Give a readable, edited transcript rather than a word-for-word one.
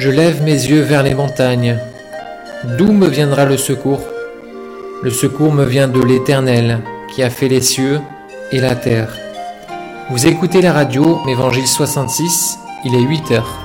Je lève mes yeux vers les montagnes. D'où me viendra le secours? Le secours me vient de l'Éternel, qui a fait les cieux et la terre. Vous écoutez la radio, Évangile 66, il est 8 heures.